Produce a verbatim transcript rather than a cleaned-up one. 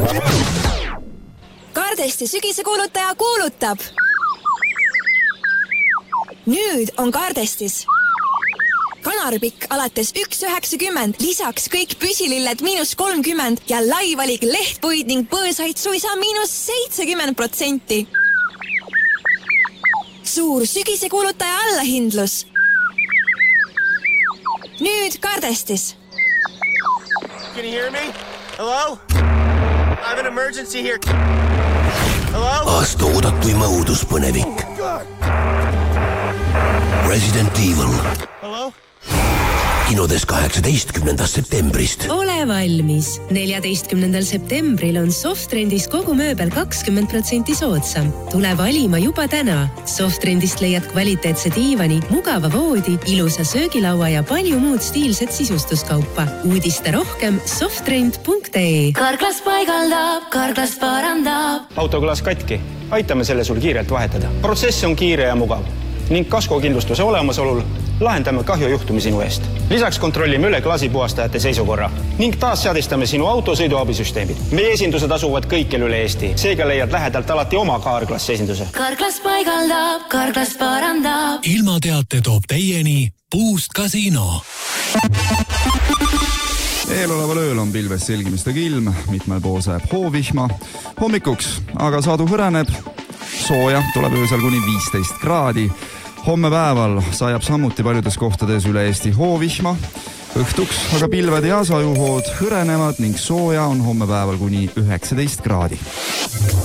Kardesti sügisekuulutaja kuulutab. Nüüd on Kardestis kanaripikk alates üks üheksakümmend, lisaks kõik püsililled miinus kolmkümmend ja laivalik lehtpuid ning põõsaid suisa miinus seitsekümmend protsenti. Suur sügisekuulutaja allahindlus. Nüüd Kardestis. Can you hear me? Hello? I have an emergency here. Hello? Aasta oodattuima uuduspõnevik. Resident Evil. Hello? Kinodes kaheksateistkümnendast septembrist. Ole valmis. neljateistkümnendal septembril on Softrendis kogu mööbel kakskümmend protsenti soodsam. Tule valima juba täna. Softrendist leiad kvaliteetse diivani, mugava voodi, ilusa söögilaua ja palju muud stiilset sisustuskaupa. Uudista rohkem softrend punkt ee. Karklas paigaldab, Karklas parandab. Autoklaas katki. Aitame selle sul kiirelt vahetada. Protsess on kiire ja mugav. Ning kaskokindlustuse olemasolul lahendame kahjujuhtumi sinu eest. Lisaks kontrollime üle klaasipuhastajate seisukorra ning taas seadistame sinu auto sõiduabisüsteemid. Meie esindused asuvad kõikjal üle Eesti. Seega leiad lähedalt alati oma Karklas esinduse. Karklas paigaldab, Karklas parandab. Ilmateate toob teieni Boost Casino. Eeloleval ööl on pilves selgimistega ilm, mitmel pool sajab hoovihma. Hommikuks aga sadu hõreneb, sooja tuleb öösel kuni viisteist kraadi. Homme päeval sajab samuti paljudes kohtades üle Eesti hoovihma. Õhtuks aga pilved ja sajuhood hõrenevad ning sooja on homme päeval kuni üheksateist kraadi.